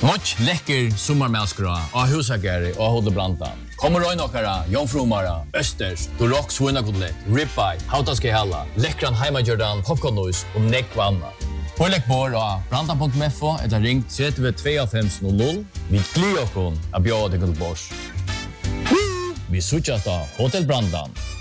Much läcker sommarmäskra av husagare och Hotel Brantan. Kommer röjnåkara, jomfrumara, östers, durock svunagodlet, ribeye, hautaske hella, läckran heimajordan, popcornnois och nekvanna. Pålägg bor av brantan.mfo eller ring 325000. Vi glider okon av bjöd till Bors. Vi suchas då Hotel Brantan.